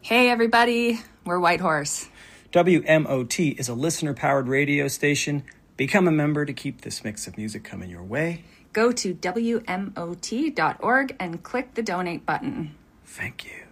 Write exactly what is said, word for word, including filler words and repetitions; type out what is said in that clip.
Hey, everybody. We're Whitehorse. W M O T is a listener-powered radio station. Become a member to keep this mix of music coming your way. Go to W M O T dot org and click the donate button. Thank you.